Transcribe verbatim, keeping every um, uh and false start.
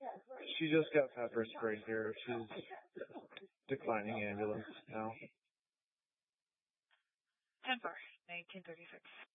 She just got pepper sprayed here. She's declining ambulance now. ten four, nineteen thirty-six.